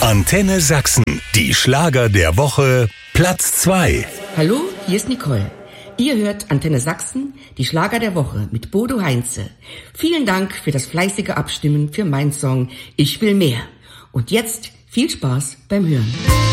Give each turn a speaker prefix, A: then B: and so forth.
A: Antenne Sachsen, die Schlager der Woche, Platz 2.
B: Hallo, hier ist Nicole. Ihr hört Antenne Sachsen, die Schlager der Woche mit Bodo Heinze. Vielen Dank für das fleißige Abstimmen für meinen Song Ich will mehr. Und jetzt viel Spaß beim Hören.